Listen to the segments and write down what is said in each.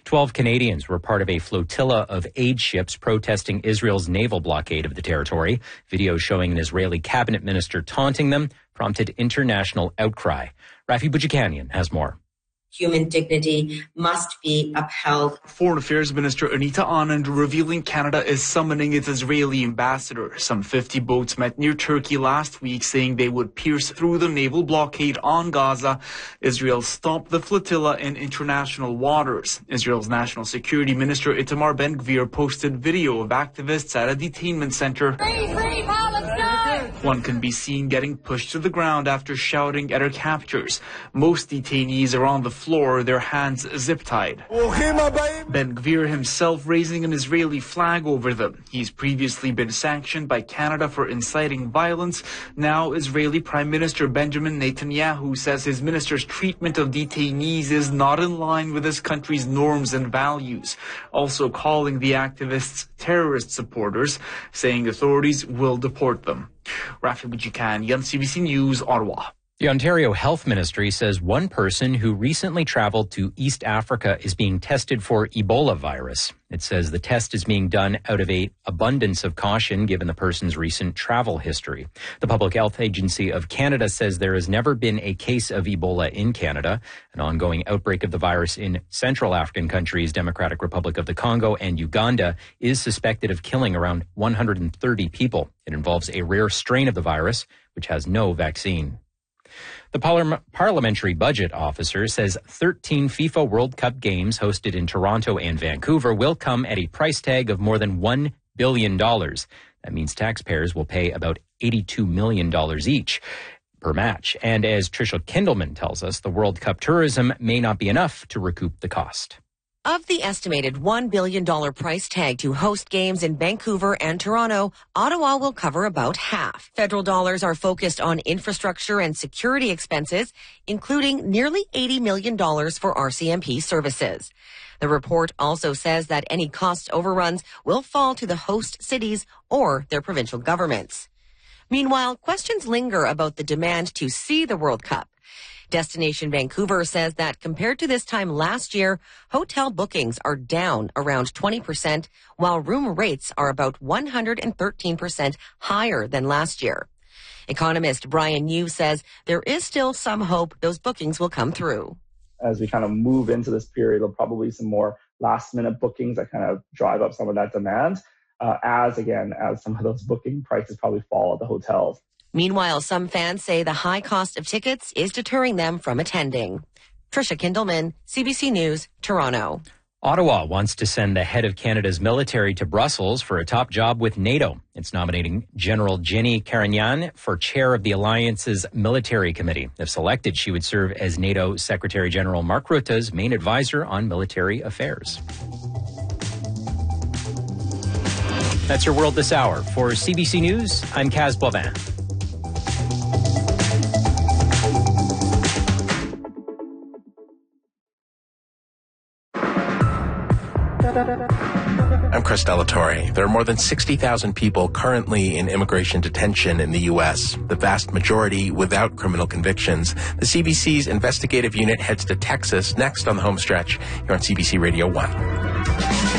12 Canadians were part of a flotilla of aid ships protesting Israel's naval blockade of the territory. Video showing an Israeli cabinet minister taunting them prompted international outcry. Rafi Boudjikanian has more. Human dignity must be upheld. Foreign Affairs Minister Anita Anand revealing Canada is summoning its Israeli ambassador. Some 50 boats met near Turkey last week saying they would pierce through the naval blockade on Gaza. Israel stopped the flotilla in international waters. Israel's National Security Minister Itamar Ben-Gvir posted video of activists at a detainment center. Free, free Palestine! One can be seen getting pushed to the ground after shouting at her captors. Most detainees are on the floor, their hands zip-tied. Ben-Gvir himself raising an Israeli flag over them. He's previously been sanctioned by Canada for inciting violence. Now Israeli Prime Minister Benjamin Netanyahu says his minister's treatment of detainees is not in line with his country's norms and values, also calling the activists terrorist supporters, saying authorities will deport them. Rafi Boudjikanian, CBC News, Ottawa. The Ontario Health Ministry says one person who recently traveled to East Africa is being tested for Ebola virus. It says the test is being done out of an abundance of caution given the person's recent travel history. The Public Health Agency of Canada says there has never been a case of Ebola in Canada. An ongoing outbreak of the virus in Central African countries, Democratic Republic of the Congo and Uganda, is suspected of killing around 130 people. It involves a rare strain of the virus, which has no vaccine. The Parliamentary Budget Officer says 13 FIFA World Cup games hosted in Toronto and Vancouver will come at a price tag of more than $1 billion. That means taxpayers will pay about $82 million each per match. And as Tricia Kindleman tells us, the World Cup tourism may not be enough to recoup the cost. Of the estimated $1 billion price tag to host games in Vancouver and Toronto, Ottawa will cover about half. Federal dollars are focused on infrastructure and security expenses, including nearly $80 million for RCMP services. The report also says that any cost overruns will fall to the host cities or their provincial governments. Meanwhile, questions linger about the demand to see the World Cup. Destination Vancouver says that compared to this time last year, hotel bookings are down around 20%, while room rates are about 113% higher than last year. Economist Brian Yu says there is still some hope those bookings will come through. As we kind of move into this period, there'll probably be some more last-minute bookings that kind of drive up some of that demand, as some of those booking prices probably fall at the hotels. Meanwhile, some fans say the high cost of tickets is deterring them from attending. Tricia Kindleman, CBC News, Toronto. Ottawa wants to send the head of Canada's military to Brussels for a top job with NATO. It's nominating General Jenny Carignan for chair of the alliance's military committee. If selected, she would serve as NATO Secretary General Mark Rutte's main advisor on military affairs. That's your World This Hour. For CBC News, I'm Kaz Bovin. I'm Chris Delatorre. There are more than 60,000 people currently in immigration detention in the U.S., the vast majority without criminal convictions. The CBC's investigative unit heads to Texas next on the home stretch here on CBC Radio 1.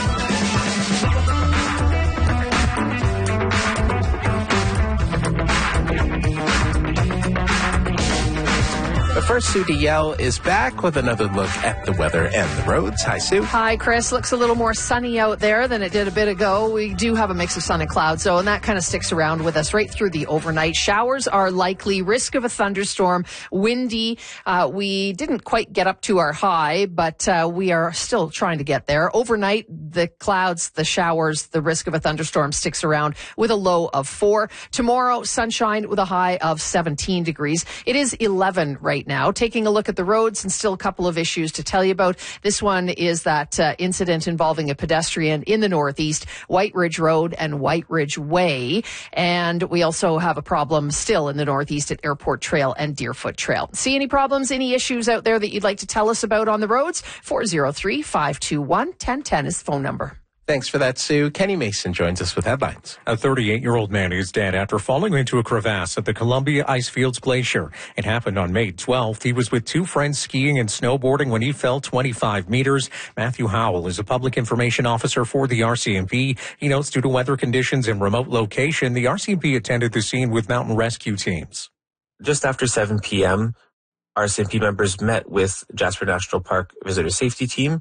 First, Sue DeYell is back with another look at the weather and the roads. Hi, Sue. Hi, Chris. Looks a little more sunny out there than it did a bit ago. We do have a mix of sun and clouds, though, and that kind of sticks around with us right through the overnight. Showers are likely. Risk of a thunderstorm. Windy. We didn't quite get up to our high, but we are still trying to get there. Overnight, the clouds, the showers, the risk of a thunderstorm sticks around with a low of 4. Tomorrow, sunshine with a high of 17 degrees. It is 11 right now. Taking a look at the roads, and still a couple of issues to tell you about. This one is that incident involving a pedestrian in the northeast, White Ridge Road and White Ridge Way. And we also have a problem still in the northeast at Airport Trail and Deerfoot Trail. See any problems, any issues out there that you'd like to tell us about on the roads? 403-521-1010 is the phone number. Thanks for that, Sue. Kenny Mason joins us with headlines. A 38-year-old man is dead after falling into a crevasse at the Columbia Icefields Glacier. It happened on May 12th. He was with two friends skiing and snowboarding when he fell 25 meters. Matthew Howell is a public information officer for the RCMP. He notes due to weather conditions and remote location, the RCMP attended the scene with mountain rescue teams. Just after 7 p.m., RCMP members met with Jasper National Park Visitor Safety Team,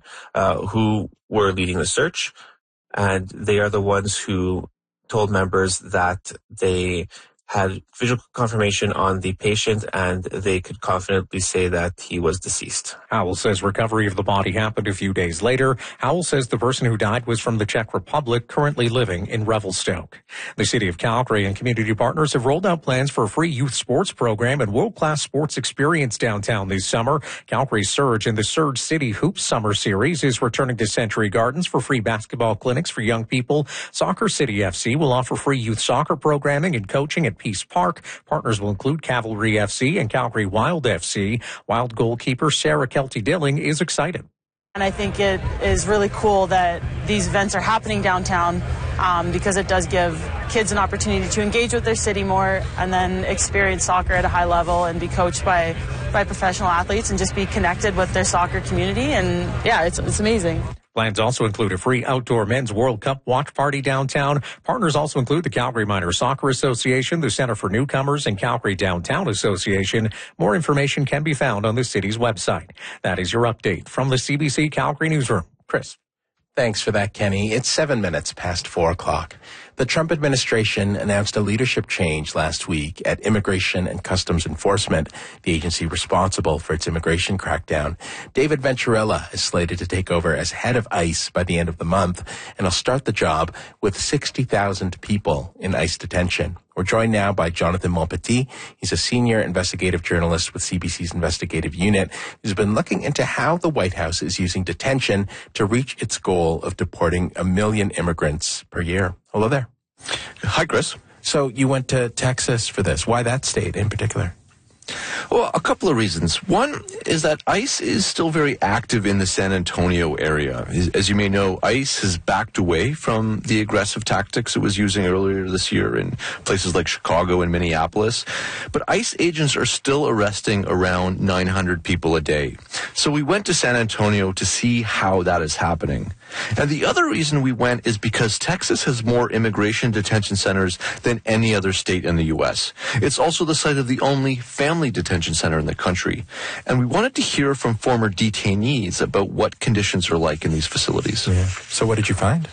who were leading the search. And they are the ones who told members that they had visual confirmation on the patient and they could confidently say that he was deceased. Howell says recovery of the body happened a few days later. Howell says the person who died was from the Czech Republic, currently living in Revelstoke. The City of Calgary and community partners have rolled out plans for a free youth sports program and world-class sports experience downtown this summer. Calgary's Surge and the Surge City Hoops Summer Series is returning to Century Gardens for free basketball clinics for young people. Soccer City FC will offer free youth soccer programming and coaching at Peace Park. Partners will include Cavalry FC and Calgary Wild FC. Wild goalkeeper Sarah Kelty-Dilling is excited. And I think it is really cool that these events are happening downtown because it does give kids an opportunity to engage with their city more and then experience soccer at a high level and be coached by professional athletes and just be connected with their soccer community. And yeah, it's amazing. Plans also include a free outdoor men's World Cup watch party downtown. Partners also include the Calgary Minor Soccer Association, the Center for Newcomers, and Calgary Downtown Association. More information can be found on the city's website. That is your update from the CBC Calgary Newsroom. Chris. Thanks for that, Kenny. It's 7 minutes past 4 o'clock. The Trump administration announced a leadership change last week at Immigration and Customs Enforcement, the agency responsible for its immigration crackdown. David Venturella is slated to take over as head of ICE by the end of the month, and he'll start the job with 60,000 people in ICE detention. We're joined now by Jonathan Monpetit. He's a senior investigative journalist with CBC's investigative unit who's been looking into how the White House is using detention to reach its goal of deporting 1 million immigrants per year. Hello there. Hi, Chris. So you went to Texas for this. Why that state in particular? Well, a couple of reasons. One is that ICE is still very active in the San Antonio area. As you may know, ICE has backed away from the aggressive tactics it was using earlier this year in places like Chicago and Minneapolis. But ICE agents are still arresting around 900 people a day. So we went to San Antonio to see how that is happening. And the other reason we went is because Texas has more immigration detention centers than any other state in the U.S. It's also the site of the only family detention center in the country. And we wanted to hear from former detainees about what conditions are like in these facilities. Yeah. So what did you find?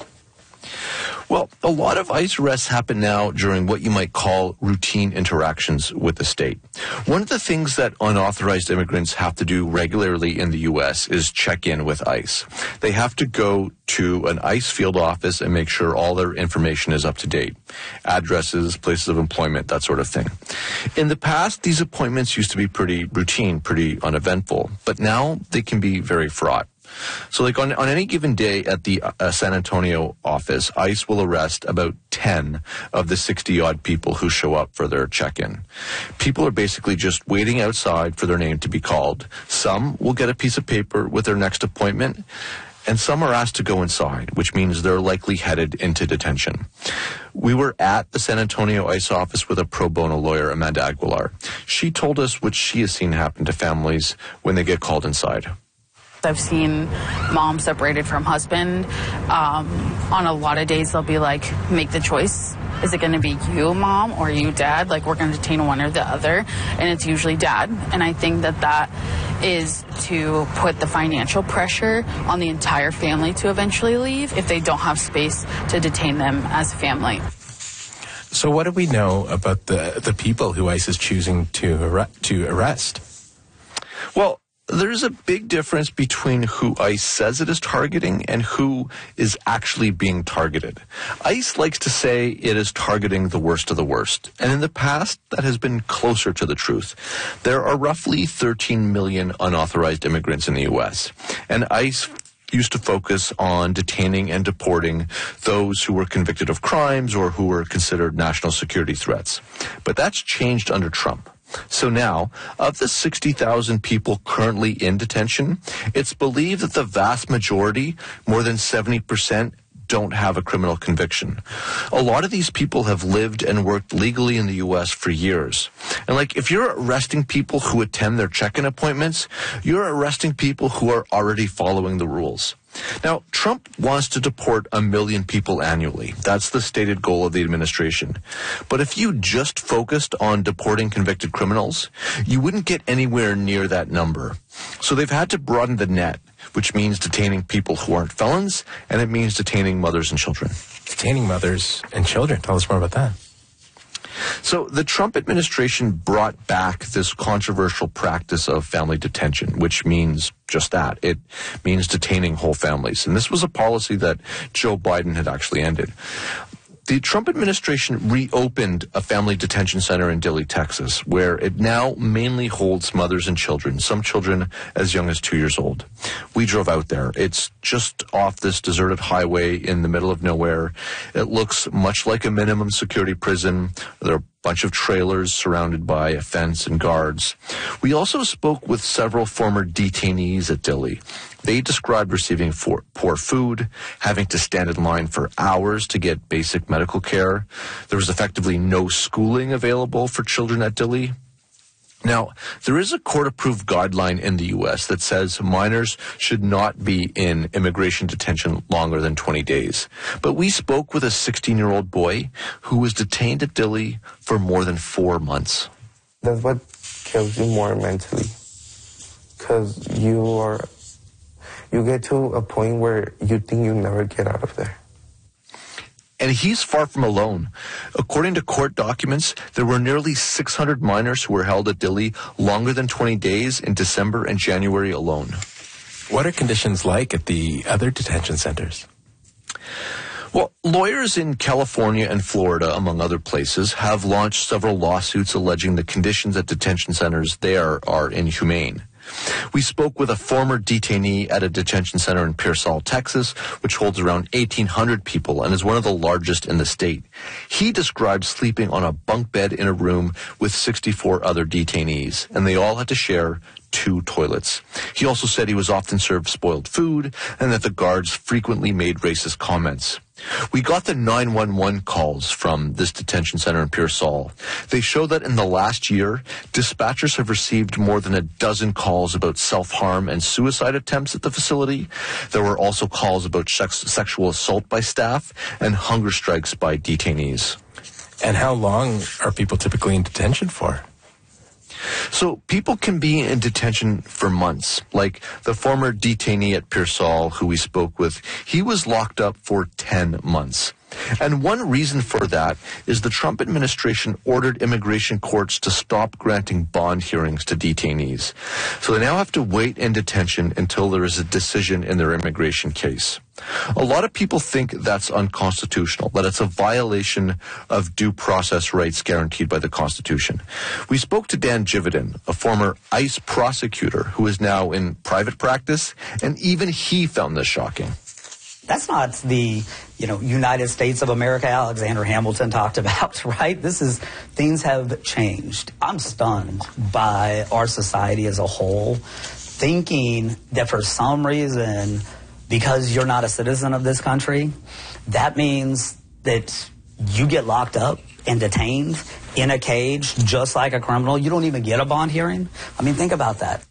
Well, a lot of ICE arrests happen now during what you might call routine interactions with the state. One of the things that unauthorized immigrants have to do regularly in the U.S. is check in with ICE. They have to go to an ICE field office and make sure all their information is up to date. Addresses, places of employment, that sort of thing. In the past, these appointments used to be pretty routine, pretty uneventful, but now they can be very fraught. So like on any given day at the San Antonio office, ICE will arrest about 10 of the 60-odd people who show up for their check-in. People are basically just waiting outside for their name to be called. Some will get a piece of paper with their next appointment, and some are asked to go inside, which means they're likely headed into detention. We were at the San Antonio ICE office with a pro bono lawyer, Amanda Aguilar. She told us what she has seen happen to families when they get called inside. I've seen moms separated from husband. On a lot of days, they'll be like, make the choice. Is it going to be you, mom, or you, dad? Like, we're going to detain one or the other. And it's usually dad. And I think that is to put the financial pressure on the entire family to eventually leave if they don't have space to detain them as family. So what do we know about the people who ICE is choosing to arrest? Well, there's a big difference between who ICE says it is targeting and who is actually being targeted. ICE likes to say it is targeting the worst of the worst. And in the past, that has been closer to the truth. There are roughly 13 million unauthorized immigrants in the U.S. And ICE used to focus on detaining and deporting those who were convicted of crimes or who were considered national security threats. But that's changed under Trump. So now, of the 60,000 people currently in detention, it's believed that the vast majority, more than 70%, don't have a criminal conviction. A lot of these people have lived and worked legally in the U.S. for years. And like, if you're arresting people who attend their check-in appointments, you're arresting people who are already following the rules. Now, Trump wants to deport 1 million people annually. That's the stated goal of the administration. But if you just focused on deporting convicted criminals, you wouldn't get anywhere near that number. So they've had to broaden the net, which means detaining people who aren't felons, and it means detaining mothers and children. Detaining mothers and children. Tell us more about that. So the Trump administration brought back this controversial practice of family detention, which means just that. It means detaining whole families. And this was a policy that Joe Biden had actually ended. The Trump administration reopened a family detention center in Dilley, Texas, where it now mainly holds mothers and children, some children as young as 2 years old. We drove out there. It's just off this deserted highway in the middle of nowhere. It looks much like a minimum security prison. There are bunch of trailers surrounded by a fence and guards. We also spoke with several former detainees at Dilley. They described receiving poor food, having to stand in line for hours to get basic medical care. There was effectively no schooling available for children at Dilley. Now, there is a court-approved guideline in the U.S. that says minors should not be in immigration detention longer than 20 days. But we spoke with a 16-year-old boy who was detained at Dilley for more than 4 months. That's what kills you more mentally, because you get to a point where you think you never get out of there. And he's far from alone. According to court documents, there were nearly 600 minors who were held at Dilley longer than 20 days in December and January alone. What are conditions like at the other detention centers? Well, lawyers in California and Florida, among other places, have launched several lawsuits alleging the conditions at detention centers there are inhumane. We spoke with a former detainee at a detention center in Pearsall, Texas, which holds around 1,800 people and is one of the largest in the state. He described sleeping on a bunk bed in a room with 64 other detainees, and they all had to share 2 toilets. He also said he was often served spoiled food and that the guards frequently made racist comments. We got the 911 calls from this detention center in Pearsall. They show that in the last year, dispatchers have received more than a dozen calls about self-harm and suicide attempts at the facility. There were also calls about sexual assault by staff and hunger strikes by detainees. And how long are people typically in detention for? So people can be in detention for months. Like the former detainee at Pearsall who we spoke with, he was locked up for 10 months. And one reason for that is the Trump administration ordered immigration courts to stop granting bond hearings to detainees. So they now have to wait in detention until there is a decision in their immigration case. A lot of people think that's unconstitutional, that it's a violation of due process rights guaranteed by the Constitution. We spoke to Dan Jividan, a former ICE prosecutor who is now in private practice, and even he found this shocking. That's not the, United States of America Alexander Hamilton talked about, right? Things have changed. I'm stunned by our society as a whole, thinking that for some reason, because you're not a citizen of this country, that means that you get locked up and detained in a cage just like a criminal. You don't even get a bond hearing. I mean, think about that.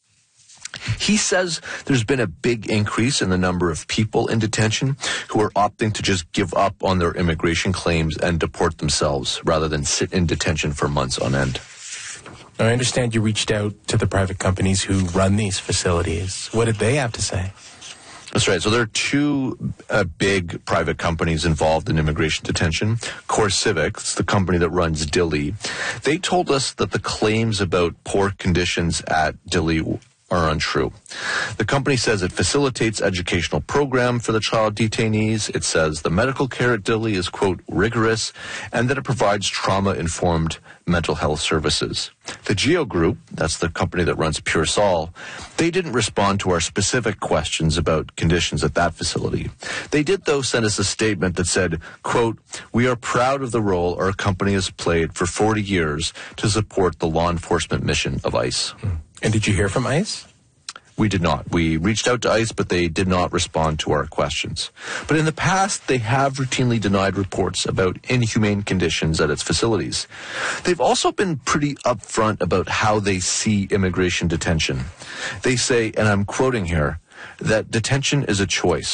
He says there's been a big increase in the number of people in detention who are opting to just give up on their immigration claims and deport themselves rather than sit in detention for months on end. I understand you reached out to the private companies who run these facilities. What did they have to say? That's right. So there are 2 big private companies involved in immigration detention. CoreCivic, the company that runs Dilley, they told us that the claims about poor conditions at Dilley are untrue. The company says it facilitates educational program for the child detainees. It says the medical care at Dilley is, quote, rigorous, and that it provides trauma-informed mental health services. The Geo Group, that's the company that runs Pearsall, they didn't respond to our specific questions about conditions at that facility. They did, though, send us a statement that said, quote, we are proud of the role our company has played for 40 years to support the law enforcement mission of ICE. And did you hear from ICE? We did not. We reached out to ICE, but they did not respond to our questions. But in the past, they have routinely denied reports about inhumane conditions at its facilities. They've also been pretty upfront about how they see immigration detention. They say, and I'm quoting here, that detention is a choice.